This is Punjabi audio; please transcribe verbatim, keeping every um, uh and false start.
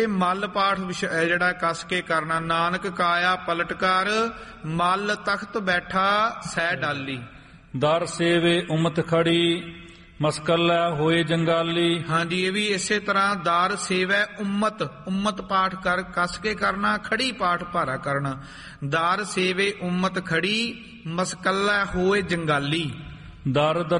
ਇਹ ਮੱਲ ਪਾਠ ਵਿਸ਼- ਜਿਹੜਾ ਕੱਸ ਕੇ ਕਰਨਾ। ਨਾਨਕ ਕਾਇਆ ਪਲਟ ਕਰ ਮੱਲ ਤਖਤ ਬੈਠਾ ਸਹਿ ਡਾਲੀ। ਦਰ ਸੇਵੇ ਉਮਤ ਖੜੀ ਮਸਕੱਲਾ ਹੋਏ ਜੰਗਾਲੀ। ਹਾਂਜੀ, ਇਹ ਵੀ ਇਸੇ ਤਰ੍ਹਾਂ ਦਾਰ ਸੇਵੈ ਉਮਤ, ਉਮਤ ਪਾਠ ਕਰ ਕੱਸ ਕੇ ਕਰਨਾ, ਖੜੀ ਪਾਠ ਭਾਰਾ ਕਰਨਾ। ਦਾਰ ਸੇਵੇ ਉਮਤ ਖੜੀ ਮਸਕੱਲਾ ਹੋਏ ਜੰਗਾਲੀ। ਦਰ